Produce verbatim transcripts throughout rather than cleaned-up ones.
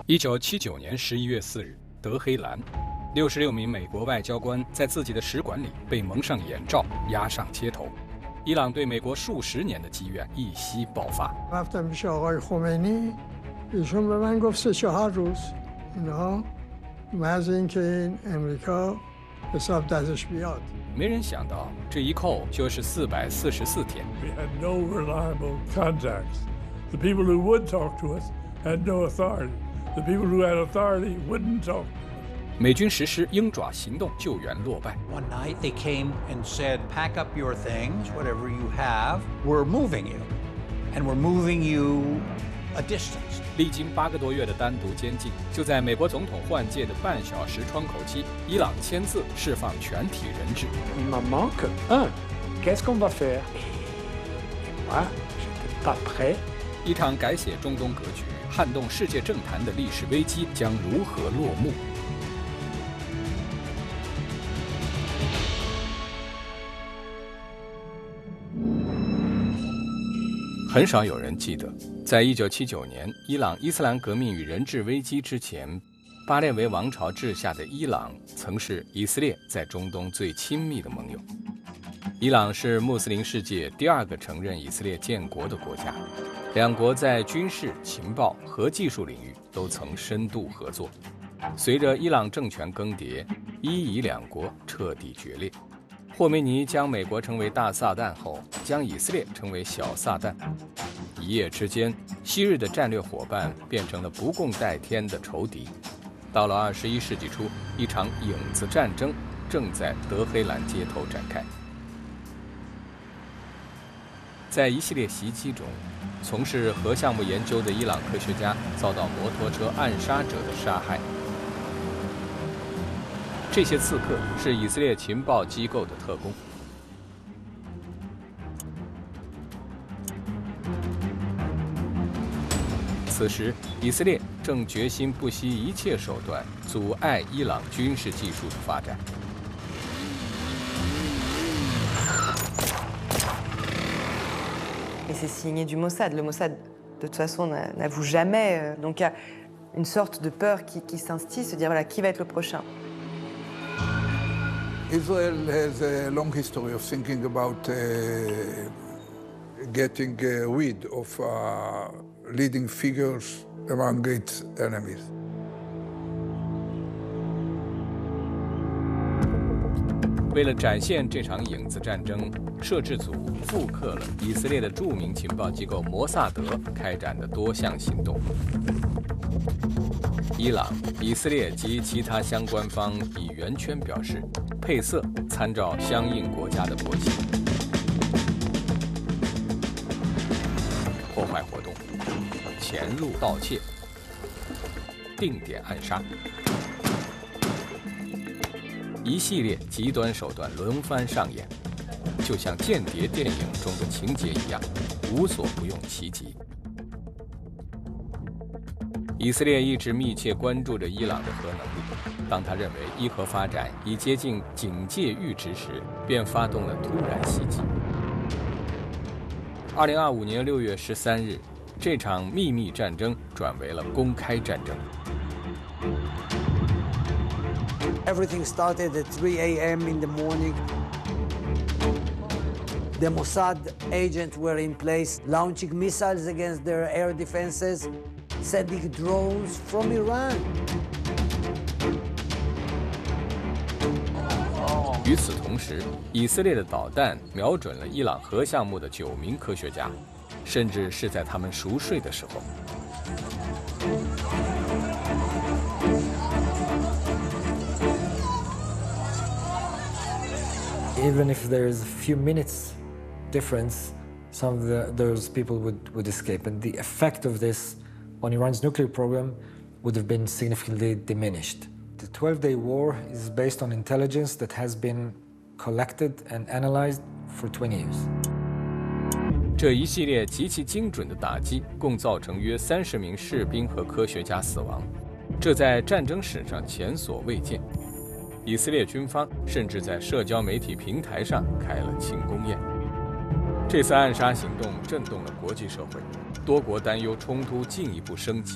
一九七九年十一月四日，德黑兰，六十六名美国外交官在自己的使馆里被蒙上眼罩，押上街头。伊朗对美国数十年的积怨一夕爆发。 رفتم پیش آقای خمینی، ایشون به من گفت سه چهار روز اینها محض اینکه این امریکا حساب دستش بیاد。 没人想到，这一扣就是四百四十四天。 We had no reliable contacts. The people who would talk to us had no authority. The people who had authority wouldn't talk. 美军实施鹰爪行动，救援落败。 One night they came and said, pack up your things, whatever you have, we're moving you. And we're moving you a distance. 历经八个多月的单独监禁，就在美国总统换届的半小时窗口期，伊朗签字释放全体人质。 Il m'en manque un. Qu'est-ce qu'on va faire? Et moi, j'étais pas prêt. 一场改写中东格局、撼动世界政坛的历史危机将如何落幕？ 很少有人记得，在一九七九年伊朗伊斯兰革命与人质危机之前，巴列维王朝治下的伊朗曾是以色列在中东最亲密的盟友。伊朗是穆斯林世界第二个承认以色列建国的国家，两国在军事、情报和技术领域都曾深度合作。随着伊朗政权更迭，伊以两国彻底决裂。 霍梅尼将美国称为大撒旦后，将以色列称为小撒旦。一夜之间，昔日的战略伙伴变成了不共戴天的仇敌。到了二十一世纪初，一场影子战争正在德黑兰街头展开。在一系列袭击中，从事核项目研究的伊朗科学家遭到摩托车暗杀者的杀害。 这些刺客是以色列情报机构的特工。此时，以色列正决心不惜一切手段阻碍伊朗军事技术的发展。 Et c'est signé du Mossad. Le Mossad, de toute façon, n'avoue jamais. Donc il y a une sorte de peur qui, qui s'instille, se dire voilà, qui va être le prochain. Israel has a long history of thinking about uh, getting uh, rid of uh, leading figures among its enemies. 为了展现这场影子战争，摄制组复刻了以色列的著名情报机构摩萨德开展的多项行动。伊朗、以色列及其他相关方以圆圈表示，配色参照相应国家的国旗。破坏活动、潜入盗窃、定点暗杀。 一系列极端手段轮番上演，就像间谍电影中的情节一样，无所不用其极。以色列一直密切关注着伊朗的核能力，当他认为伊核发展已接近警戒阈值时，便发动了突然袭击。二零二五年六月十三日，这场秘密战争转为了公开战争。 Everything started at three a m in the morning. The Mossad agents were in place, launching missiles against their air defenses, sending drones from Iran. 与此同时，以色列的导弹瞄准了伊朗核项目的九名科学家，甚至是在他们熟睡的时候。 Even if there is a few minutes difference, some of the, those people would, would escape. And the effect of this on Iran's nuclear program would have been significantly diminished. The twelve-day war is based on intelligence that has been collected and analyzed for twenty years. 这一系列极其精准的打击，共造成约三十名士兵和科学家死亡，这在战争史上前所未见。 以色列军方甚至在社交媒体平台上开了庆功宴。这次暗杀行动震动了国际社会，多国担忧冲突进一步升级，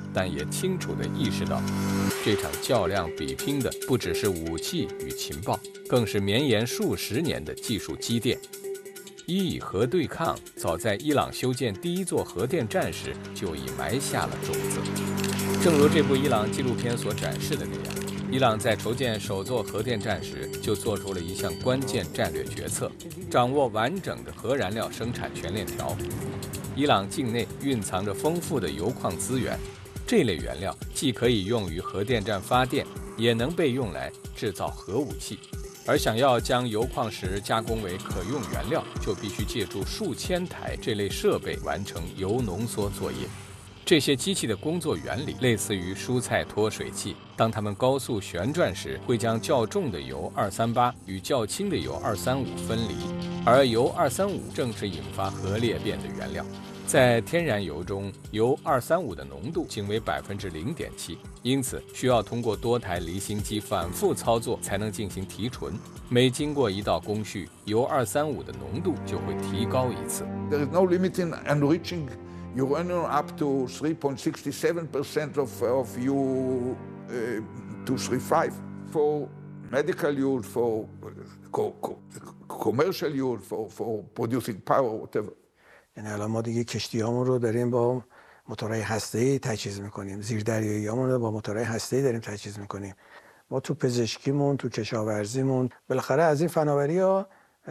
但也清楚地意识到，这场较量比拼的不只是武器与情报，更是绵延数十年的技术积淀。伊以核对抗早在伊朗修建第一座核电站时就已埋下了种子。正如这部伊朗纪录片所展示的那样，伊朗在筹建首座核电站时就做出了一项关键战略决策，掌握完整的核燃料生产全链条。伊朗境内蕴藏着丰富的油矿资源，这类原料既可以用于核电站发电，也能被用来制造核武器。而想要将油矿石加工为可用原料，就必须借助数千台这类设备完成油浓缩作业。这些机器的工作原理类似于蔬菜脱水器，当它们高速旋转时，会将较重的铀二三八与较轻的铀二三五分离，而铀二三五正是引发核裂变的原料。在天然油中，铀二三五的浓度仅为百分之零点七，因此需要通过多台离心机反复操作才能进行提纯。每经过一道工序，铀二三五的浓度就会提高一次。 There is no limit in enriching uranium up to three point six seven percent of, of U two thirty-five for medical use, for co co commercial use, for, for producing power, whatever. یعنی الان ما دیگه کشتی‌هامون رو داریم با موتورهای هسته‌ای تجهیز می‌کنیم، زیردریایی‌هامون رو با موتورهای هسته‌ای داریم تجهیز می‌کنیم. ما تو پزشکیمون، تو کشاورزیمون، بالاخره از این فناوری‌ها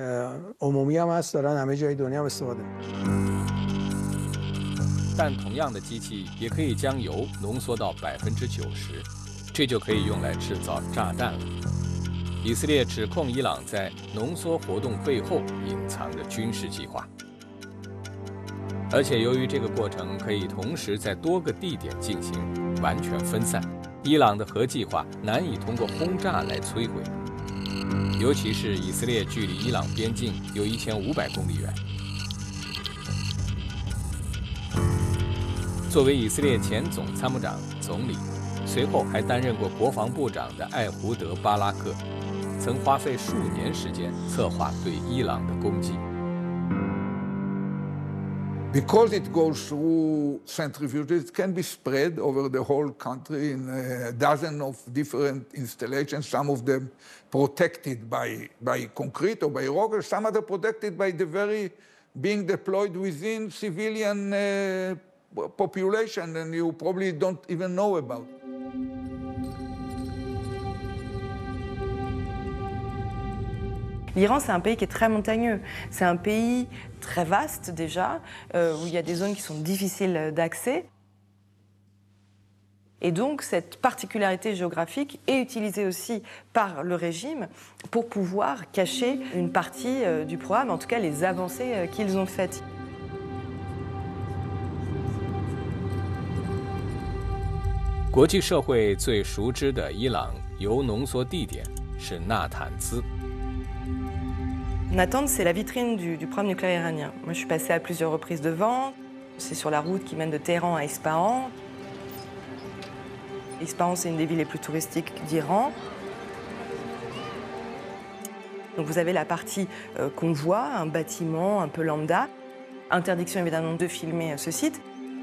عمومی هم هست، دارن همه جای دنیا هم استفاده می‌کنن. 但同样的机器也可以将油浓缩到百分之九十，这就可以用来制造炸弹了。以色列指控伊朗在浓缩活动背后隐藏着军事计划。 而且由于这个过程可以同时在多个地点进行，完全分散，伊朗的核计划难以通过轰炸来摧毁。尤其是以色列距离伊朗边境有一千五百公里远。作为以色列前总参谋长、总理，随后还担任过国防部长的艾胡德·巴拉克，曾花费数年时间策划对伊朗的攻击。 Because it goes through centrifuges, it can be spread over the whole country in a dozen of different installations, some of them protected by, by concrete or by rock, some other protected by the very being deployed within civilian uh, population, and you probably don't even know about. L'Iran, c'est un pays qui est très montagneux. C'est un pays très vaste déjà, euh, où il y a des zones qui sont difficiles d'accès. Et donc, cette particularité géographique est utilisée aussi par le régime pour pouvoir cacher une partie euh, du programme, en tout cas les avancées euh, qu'ils ont faites. 国际社会最熟知的伊朗铀浓缩地点是纳坦兹。 Natanz, c'est la vitrine du, du programme nucléaire iranien. Moi, je suis passée à plusieurs reprises devant. C'est sur la route qui mène de Téhéran à Ispahan. Ispahan, c'est une des villes les plus touristiques d'Iran. Donc vous avez la partie euh, qu'on voit, un bâtiment un peu lambda. Interdiction évidemment de filmer ce site.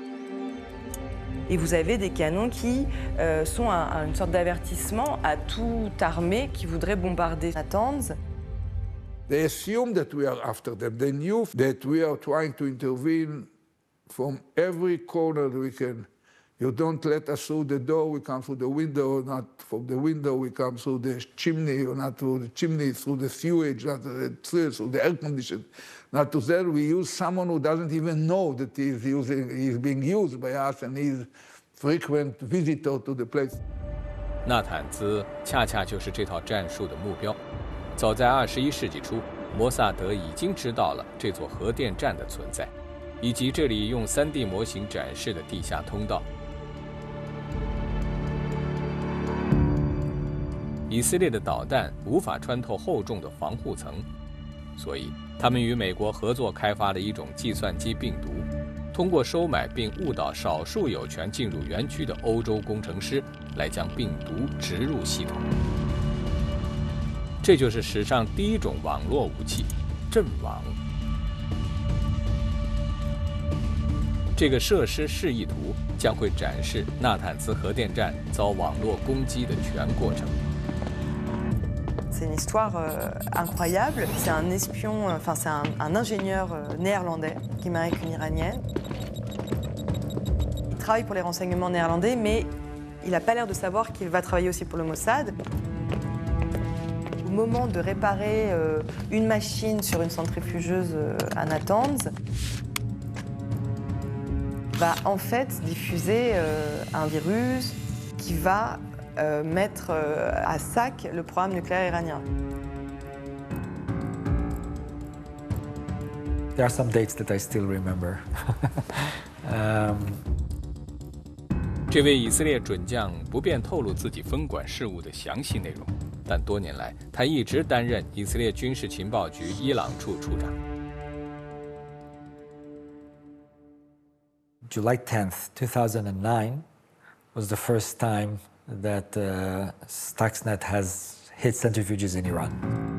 Et vous avez des canons qui euh, sont un, un, une sorte d'avertissement à toute armée qui voudrait bombarder Natanz. They assume that we are after them. They knew that we are trying to intervene from every corner we can. You don't let us through the door, we come through the window, not from the window, we come through the chimney, or not through the chimney, through the sewage, not through the air condition. Not to that, we use someone who doesn't even know that he's, using, he's being used by us and he's frequent visitor to the place. 纳坦兹恰恰就是这套战术的目标。 早在二十一世纪初，摩萨德已经知道了这座核电站的存在，以及这里用 三 D 模型展示的地下通道。以色列的导弹无法穿透厚重的防护层，所以他们与美国合作开发了一种计算机病毒，通过收买并误导少数有权进入园区的欧洲工程师，来将病毒植入系统。 这就是史上第一种网络武器——阵网。 这个设施示意图将会展示纳坦兹核电站遭网络攻击的全过程。 C'est une histoire euh, incroyable. C'est un espion, euh, enfin c'est un, un ingénieur euh, néerlandais qui marie avec une iranienne. Il travaille pour les renseignements néerlandais, mais il n'a pas l'air de savoir qu'il va travailler aussi pour le Mossad. Au moment de réparer euh, une machine sur une centrifugeuse euh, à Natanz, va en fait diffuser euh, un virus qui va euh, mettre euh, à sac le programme nucléaire iranien. There are some dates that I still remember. um, 这位以色列准将不便透露自己分管事务的详细内容，但多年来他一直担任以色列军事情报局伊朗处处长。 July tenth, two thousand nine was the first time that uh, Stuxnet has hit centrifuges in Iran.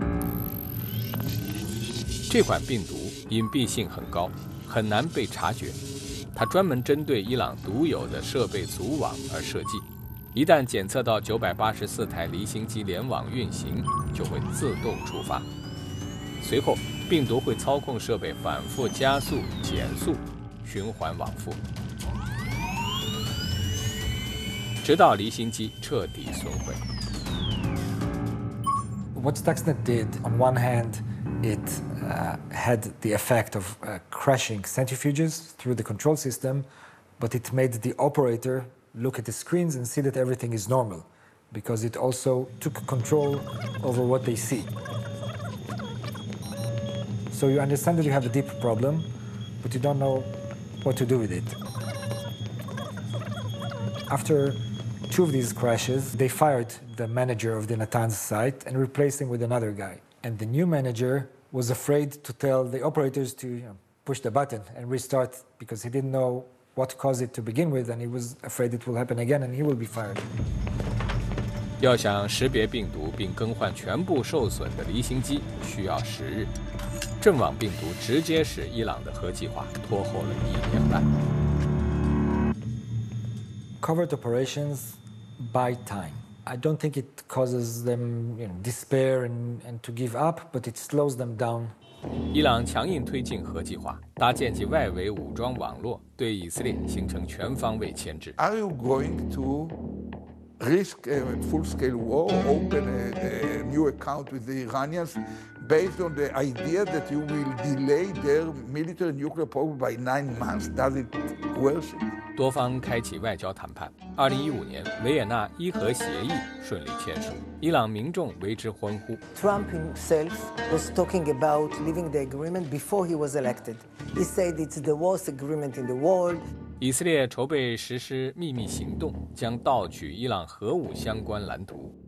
这款病毒隐蔽性很高，很难被察觉。它专门针对伊朗独有的设备组网而设计，一旦检测到九百八十四台离心机联网运行，就会自动触发。随后，病毒会操控设备反复加速、减速。循环往复，直到离心机彻底损毁。 What Stuxnet did, on one hand, it uh, had the effect of uh, crashing centrifuges through the control system, but it made the operator look at the screens and see that everything is normal, because it also took control over what they see. So you understand that you have a deep problem, but you don't know what to do with it. After two of these crashes, they fired the manager of the Natanz site and replaced him with another guy. And the new manager was afraid to tell the operators to you know, push the button and restart because he didn't know what caused it to begin with, and he was afraid it will happen again and he will be fired. 要想识别病毒并更换全部受损的离心机，需要十日。阵亡病毒直接使伊朗的核计划拖后了一年半。 Covert operations buy time. I don't think it causes them, you know, despair and, and to give up, but it slows them down. 伊朗强硬推进核计划，搭建起外围武装网络，对以色列形成全方位牵制。 Are you going to risk a full-scale war, open a, a new account with the Iranians based on the idea that you will delay their military nuclear program by nine months? Does it worsen? 多方开启外交谈判。二零一五年，维也纳伊核协议顺利签署，伊朗民众为之欢呼。 Trump himself was talking about leaving the agreement before he was elected. He said it's the worst agreement in the world. 以色列筹备实施秘密行动，将盗取伊朗核武相关蓝图。